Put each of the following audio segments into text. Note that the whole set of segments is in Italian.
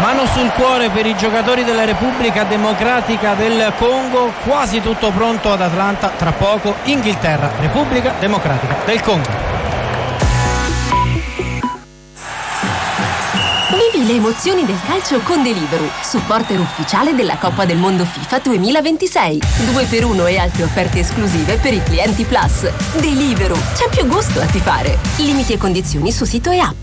Mano sul cuore per i giocatori della Repubblica Democratica del Congo, quasi tutto pronto ad Atlanta, tra poco Inghilterra, Repubblica Democratica del Congo. Vivi le emozioni del calcio con Deliveroo, supporter ufficiale della Coppa del Mondo FIFA 2026. 2x1 e altre offerte esclusive per i clienti Plus. Deliveroo, c'è più gusto a tifare. Limiti e condizioni su sito e app.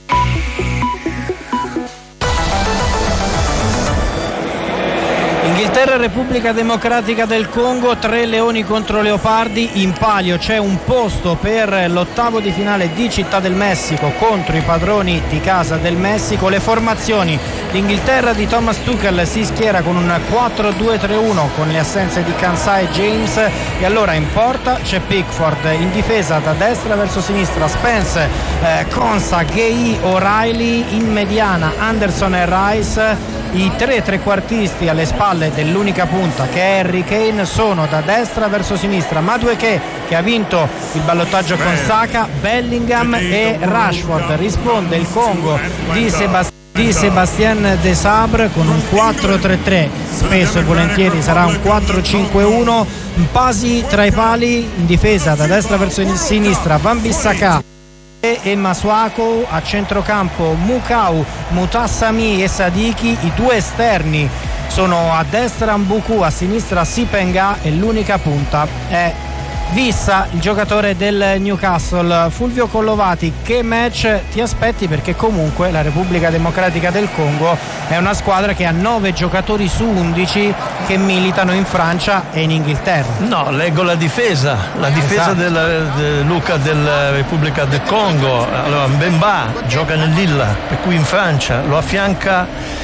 Inghilterra e Repubblica Democratica del Congo, 3 leoni contro leopardi. In palio c'è un posto per l'ottavo di finale di Città del Messico contro i padroni di casa del Messico. Le formazioni: l'Inghilterra di Thomas Tuchel si schiera con un 4-2-3-1 con le assenze di Kansai e James, e allora in porta c'è Pickford, in difesa da destra verso sinistra Spence, Konsa, Gay, O'Reilly, in mediana Anderson e Rice. I 3 trequartisti alle spalle dell'unica punta che è Harry Kane sono da destra verso sinistra Madueke, che ha vinto il ballottaggio con Saka, Bellingham e Rashford. Risponde il Congo di Sébastien Desabre con un 4-3-3, spesso e volentieri sarà un 4-5-1. Mpasi tra i pali, in difesa da destra verso sinistra Wan-Bissaka e Masuaku, a centrocampo Mukau, Mutassami e Sadiki. I 2 esterni sono a destra Mbuku, a sinistra Sipenga, e l'unica punta è Vissa, il giocatore del Newcastle. Fulvio Collovati, che match ti aspetti? Perché comunque la Repubblica Democratica del Congo è una squadra che ha 9 giocatori su 11 che militano in Francia e in Inghilterra. No, leggo la difesa esatto. De Luca della Repubblica del Congo. Allora Mbemba gioca nell'Illa, per cui in Francia lo affianca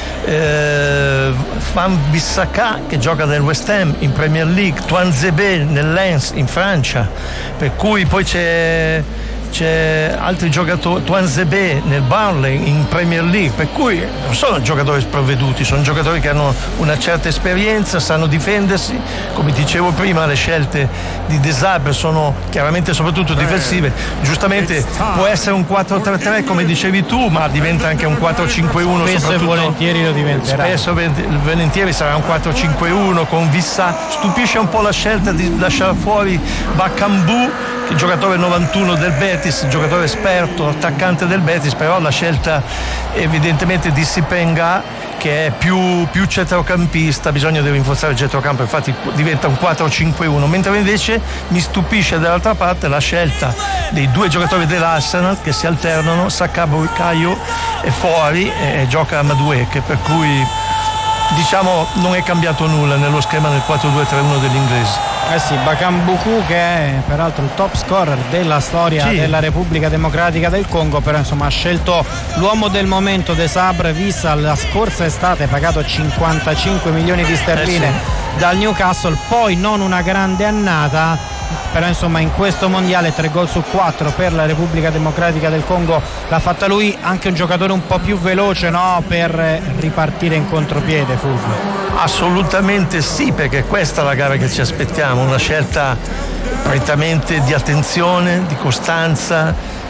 Wan-Bissaka, che gioca nel West Ham in Premier League, Tuanzebe nel Lens in Francia, per cui poi c'è altri giocatori, Tuanzebe nel Burnley in Premier League, per cui non sono giocatori sprovveduti, sono giocatori che hanno una certa esperienza, sanno difendersi. Come dicevo prima, le scelte di Desabre sono chiaramente soprattutto difensive. Giustamente può essere un 4-3-3 come dicevi tu, ma diventa anche un 4-5-1. Spesso e volentieri lo diventerà. Spesso e volentieri sarà un 4-5-1 con Vissa. Stupisce un po' la scelta di lasciare fuori Bakambu, che è il giocatore 91 del Betis, giocatore esperto, attaccante del Betis, però la scelta evidentemente di Sipenga, che è più centrocampista, bisogna di rinforzare il centrocampo, infatti diventa un 4-5-1, mentre invece mi stupisce dall'altra parte la scelta dei 2 giocatori dell'Arsenal che si alternano, Saka Bukayo è fuori e gioca Madueke, per cui diciamo non è cambiato nulla nello schema del 4-2-3-1 degli inglesi. Sì, Bakambuku, che è peraltro il top scorer della storia della Repubblica Democratica del Congo, però insomma ha scelto l'uomo del momento Desabre. Vissa la scorsa estate pagato 55 milioni di sterline dal Newcastle, poi non una grande annata, però insomma in questo mondiale 3 gol su 4 per la Repubblica Democratica del Congo l'ha fatta lui. Anche un giocatore un po' più veloce, no, per ripartire in contropiede, Fulvio. Assolutamente sì, perché questa è la gara che ci aspettiamo, una scelta prettamente di attenzione, di costanza,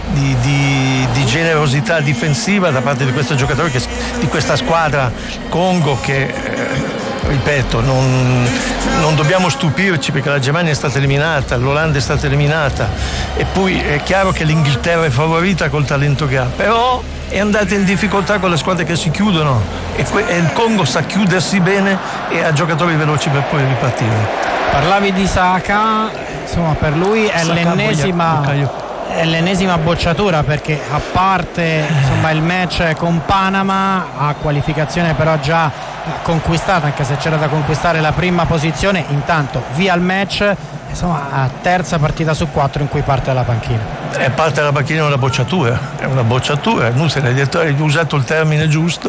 di generosità difensiva da parte di questo giocatore, di questa squadra Congo, che ripeto, non dobbiamo stupirci, perché la Germania è stata eliminata, l'Olanda è stata eliminata, e poi è chiaro che l'Inghilterra è favorita col talento che ha, però è andata in difficoltà con le squadre che si chiudono, e il Congo sa chiudersi bene e ha giocatori veloci per poi ripartire. Parlavi di Saka, insomma per lui è l'ennesima bocciatura, perché a parte insomma il match con Panama, ha qualificazione però già conquistata, anche se c'era da conquistare la prima posizione. Intanto via il match, insomma a terza partita su 4 in cui parte dalla panchina. Parte dalla panchina è una bocciatura, hai usato il termine giusto.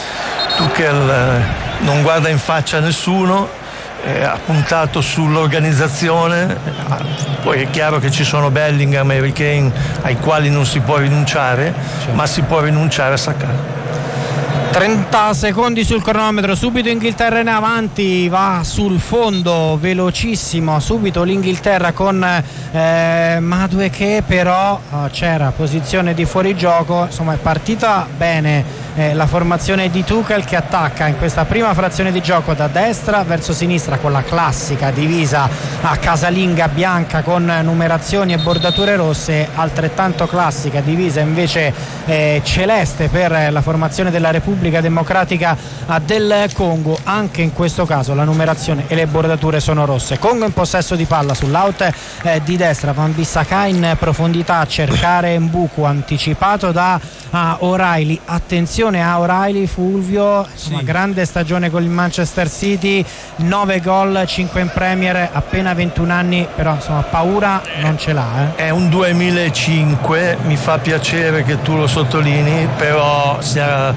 Tuchel non guarda in faccia a nessuno, ha puntato sull'organizzazione. Poi è chiaro che ci sono Bellingham e Harry Kane ai quali non si può rinunciare, ma si può rinunciare a Saka. 30 secondi sul cronometro, subito Inghilterra in avanti, va sul fondo velocissimo subito l'Inghilterra con Madueke, però c'era posizione di fuorigioco, insomma è partita bene la formazione di Tuchel, che attacca in questa prima frazione di gioco da destra verso sinistra con la classica divisa a casalinga bianca con numerazioni e bordature rosse, altrettanto classica divisa invece celeste per la formazione della Repubblica Democratica del Congo. Anche in questo caso la numerazione e le bordature sono rosse. Congo in possesso di palla sull'out di destra, Wan-Bissaka in profondità a cercare Mbuku, anticipato da O'Reilly. Attenzione a O'Reilly, Fulvio, una grande stagione con il Manchester City, 9 gol, 5 in Premier, appena 21 anni, però insomma paura non ce l'ha. È un 2005, mi fa piacere che tu lo sottolinei, però si è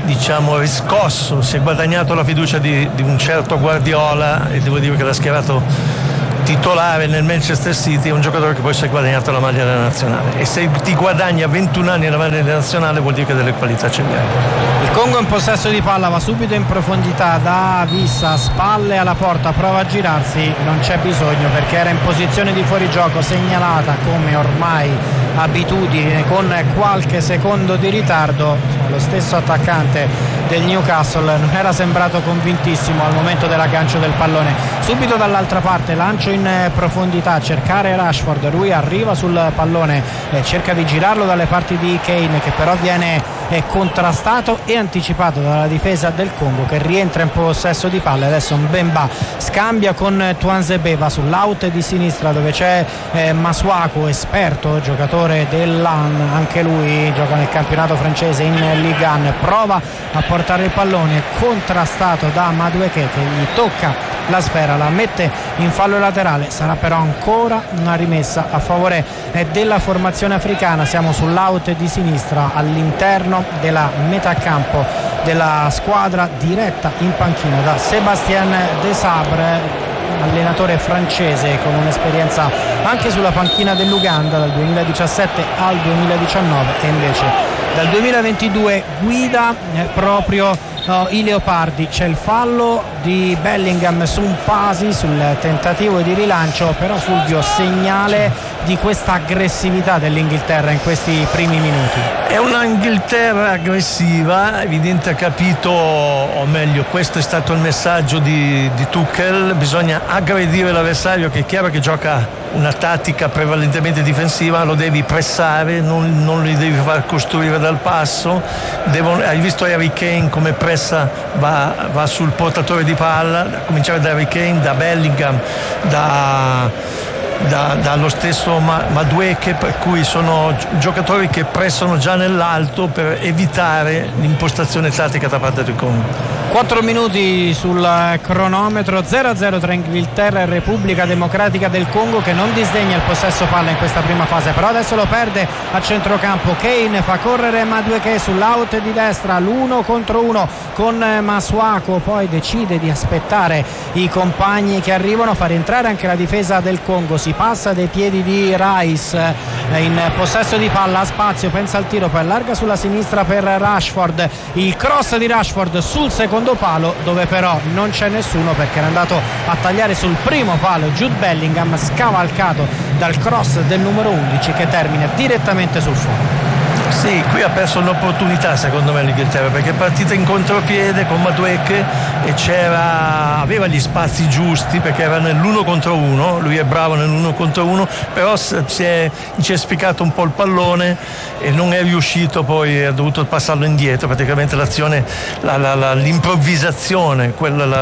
riscosso, si è guadagnato la fiducia di un certo Guardiola, e devo dire che l'ha schierato titolare nel Manchester City. È un giocatore che poi si è guadagnato la maglia della nazionale, e se ti guadagni a 21 anni la maglia della nazionale vuol dire che delle qualità ce le hai. Il Congo in possesso di palla, va subito in profondità da Vissa, spalle alla porta, prova a girarsi, non c'è bisogno perché era in posizione di fuorigioco segnalata come ormai abitudine con qualche secondo di ritardo. Lo stesso attaccante del Newcastle non era sembrato convintissimo al momento dell'aggancio del pallone. Subito dall'altra parte lancio in profondità, cercare Rashford, lui arriva sul pallone e cerca di girarlo dalle parti di Kane, che però viene contrastato e anticipato dalla difesa del Congo, che rientra in possesso di palla. Adesso Mbemba scambia con Tuanzebe, va sull'out di sinistra dove c'è Masuaku, esperto giocatore dell'An, anche lui gioca nel campionato francese in Ligue 1, prova a portare il pallone, contrastato da Madueke che gli tocca la sfera, la mette in fallo laterale. Sarà però ancora una rimessa a favore della formazione africana. Siamo sull'out di sinistra all'interno della metà campo della squadra, diretta in panchina da Sébastien Desabre, allenatore francese con un'esperienza anche sulla panchina dell'Uganda dal 2017 al 2019, e invece dal 2022 guida proprio i Leopardi. C'è il fallo di Bellingham su un Pasi sul tentativo di rilancio, però Fulvio, segnale di questa aggressività dell'Inghilterra in questi primi minuti. È un'Inghilterra aggressiva, evidente, ha capito, o meglio questo è stato il messaggio di Tuchel: bisogna aggredire l'avversario, che è chiaro che gioca una tattica prevalentemente difensiva, lo devi pressare, non li devi far costruire dal passo. Hai visto Harry Kane come pressa, va sul portatore di palla, a cominciare da Harry Kane, da Bellingham, dallo stesso Madueke, per cui sono giocatori che pressano già nell'alto per evitare l'impostazione tattica da parte del Congo. 4 minuti sul cronometro, 0-0 tra Inghilterra e Repubblica Democratica del Congo, che non disdegna il possesso palla in questa prima fase, però adesso lo perde a centrocampo. Kane fa correre Madueke sull'out di destra, l'1 contro 1 con Masuaku, poi decide di aspettare i compagni che arrivano, fa rientrare anche la difesa del Congo. Si passa dai piedi di Rice, in possesso di palla, ha spazio, pensa al tiro, poi allarga sulla sinistra per Rashford, il cross di Rashford sul secondo palo, dove però non c'è nessuno perché era andato a tagliare sul primo palo Jude Bellingham, scavalcato dal cross del numero 11 che termina direttamente sul fondo. Sì, qui ha perso un'opportunità secondo me l'Inghilterra, perché è partita in contropiede con Madueke e aveva gli spazi giusti perché era nell'1 contro 1, lui è bravo nell'1 contro 1, però si è incespicato un po' il pallone e non è riuscito, poi ha dovuto passarlo indietro. Praticamente l'azione, l'improvvisazione,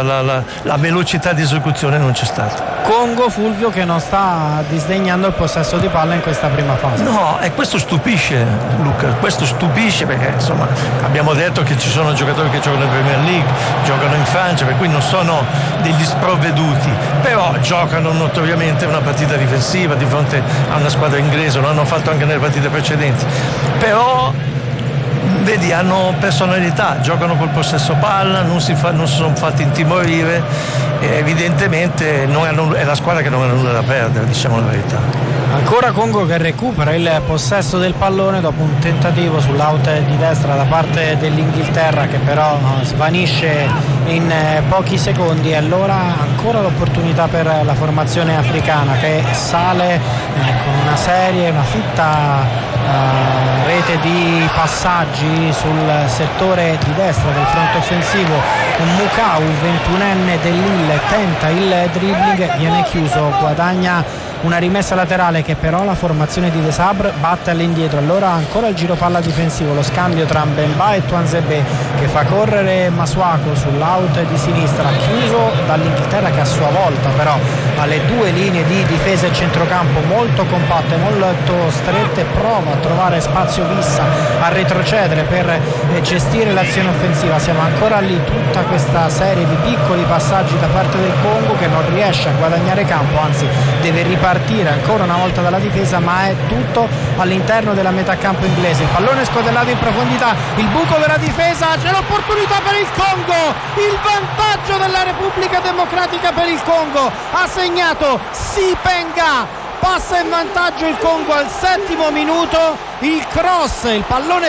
la velocità di esecuzione non c'è stata. Congo, Fulvio, che non sta disdegnando il possesso di palla in questa prima fase. No, e questo stupisce, Luca, questo stupisce, perché insomma abbiamo detto che ci sono giocatori che giocano in Premier League, giocano in Francia, per cui non sono degli sprovveduti, però giocano notoriamente una partita difensiva di fronte a una squadra inglese, lo hanno fatto anche nelle partite precedenti, però vedi, hanno personalità, giocano col possesso palla, non si sono fatti intimorire, e evidentemente è la squadra che non ha nulla da perdere, diciamo la verità. Ancora Congo che recupera il possesso del pallone dopo un tentativo sull'out di destra da parte dell'Inghilterra, che però svanisce in pochi secondi. E allora ancora l'opportunità per la formazione africana, che sale con una fitta rete di passaggi sul settore di destra del fronte offensivo. Mukau, 21enne dell'Ille, tenta il dribbling, viene chiuso, guadagna una rimessa laterale che però la formazione di De Sabre batte all'indietro. Allora ancora il giro palla difensivo, lo scambio tra Mbemba e Tuanzebe che fa correre Masuaku sull'out di sinistra, chiuso dall'Inghilterra che a sua volta però ha le due linee di difesa e centrocampo molto compatte, molto strette, prova a trovare spazio Vissa, a retrocedere per gestire l'azione offensiva. Siamo ancora lì, tutta questa serie di piccoli passaggi da parte del Congo che non riesce a guadagnare campo, anzi deve ripartire ancora una volta dalla difesa, ma è tutto all'interno della metà campo inglese. Il pallone scodellato in profondità, il buco della difesa, c'è l'opportunità per il Congo, il vantaggio della Repubblica Democratica per il Congo, ha segnato Sipenga, passa in vantaggio il Congo al 7° minuto, il cross, il pallone